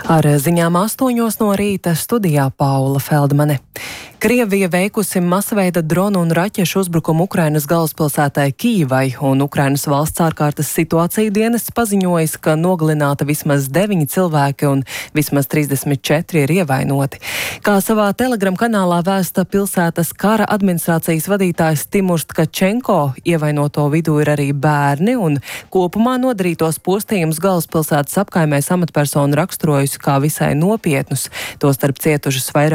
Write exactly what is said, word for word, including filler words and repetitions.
Ar ziņām astoņos no rīta studijā Paula Feldmane. Krievija veikusi masveida dronu un raķešu uzbrukumu Ukrainas galvaspilsētai Kijivai, un Ukrainas valsts ārkārtas situācija dienests paziņojis, ka nogalināta vismaz deviņi cilvēki un vismaz trīsdesmit četri ir ievainoti. Kā savā Telegram kanālā vēsta pilsētas kara administrācijas vadītājs Timurs Tkačenko, ievainoto vidū ir arī bērni, un kopumā nodarītos postījumus galvaspilsētas apkaimēs amatpersonu raksturojusi kā visai nopietnus, tostarp cietušas vairāk